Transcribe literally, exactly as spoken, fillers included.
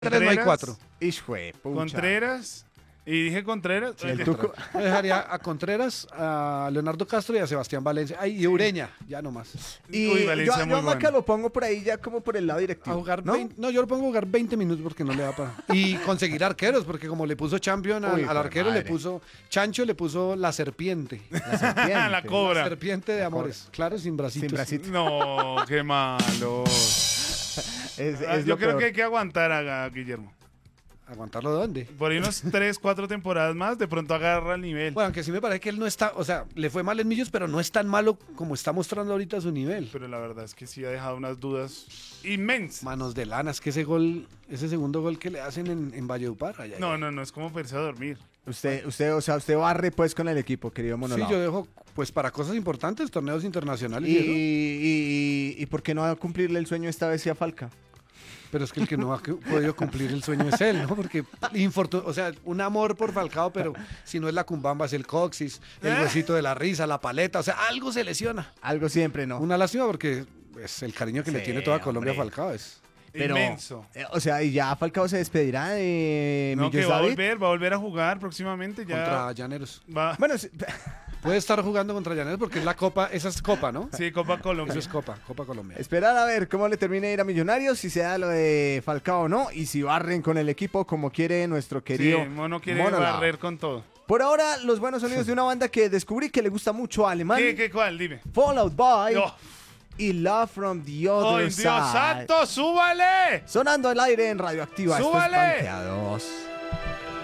Tres no hay cuatro. Hijo pucha. Contreras. Y dije Contreras. Sí, el Tuco. Yo dejaría a Contreras, a Leonardo Castro y a Sebastián Valencia. Ay, y Ureña, ya nomás. Y Uy, Valencia yo, muy yo a Maca bueno. lo pongo por ahí ya como por el lado A directivo. jugar ¿no? veinte, no, yo lo pongo a jugar veinte minutos porque no le da para. Y conseguir arqueros, porque como le puso Champion al, Uy, al joder, arquero, le madre. puso. Chancho le puso la serpiente. La serpiente. La La cobra. serpiente de amores. Claro, sin bracitos. Sin bracitos. No, qué malo. Es, es Ah, lo Yo creo peor. que hay que aguantar a, a Guillermo. ¿Aguantarlo de dónde? Por ahí unos tres, cuatro temporadas más, de pronto agarra el nivel. Bueno, aunque sí me parece que él no está, o sea, le fue mal en Millos, pero no es tan malo como está mostrando ahorita su nivel. Pero la verdad es que sí ha dejado unas dudas inmensas. Manos de lana, es que ese gol, ese segundo gol que le hacen en, en Valledupar. ay, ay, No, ay. no, no, es como pensar a dormir. Usted, usted, o sea, usted barre pues con el equipo, querido Sí, Monolao. yo dejo, pues para cosas importantes, torneos internacionales y, y eso. y, y, ¿y por qué no va a cumplirle el sueño esta vez sí a Falca? Pero es que el que no ha cu- podido cumplir el sueño es él, ¿no? Porque, infortun- o sea, un amor por Falcao, pero si no es la cumbamba, es el coxis, el ¿Eh? huesito de la risa, la paleta, o sea, algo se lesiona. Algo siempre, ¿no? Una lástima porque es el cariño que le Sí, tiene toda Colombia a hombre. Falcao es. Pero, Inmenso. eh, o sea, y ya Falcao se despedirá de No, que Millos va a David. volver, va a volver a jugar próximamente. Ya Contra Llaneros. va. Bueno, sí, Puede estar jugando contra Llaneros porque es la Copa, esa es Copa, ¿no? Sí, Copa Colombia. Eso es Copa, Copa Colombia. esperar a ver cómo le termina de ir a Millonarios, si se da lo de Falcao o no, y si barren con el equipo como quiere nuestro querido Sí, Mono quiere Monolao. barrer con todo. Por ahora, los buenos sonidos de una banda que descubrí que le gusta mucho a Alemán, ¿Qué, qué, cuál? Dime. Fallout Boy No. y Love from the ¡Oh, Other Dios Side. santo! ¡Súbale! Sonando al aire en Radioactiva. Esto es ¡Súbale! Panteados.